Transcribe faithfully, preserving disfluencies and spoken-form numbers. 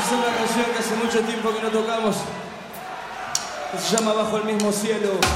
hacer una canción que hace mucho tiempo que no tocamos, que se llama Bajo el mismo cielo.